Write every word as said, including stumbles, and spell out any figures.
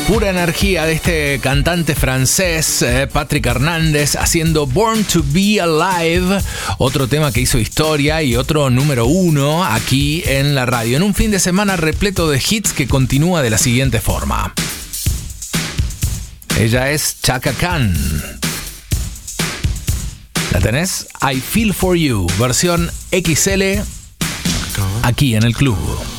Pura energía de este cantante francés, eh, Patrick Hernández, haciendo Born to Be Alive, otro tema que hizo historia y otro número uno aquí en la radio, en un fin de semana repleto de hits que continúa de la siguiente forma. Ella es Chaka Khan. ¿La tenés? I Feel For You, versión X L, aquí en el club.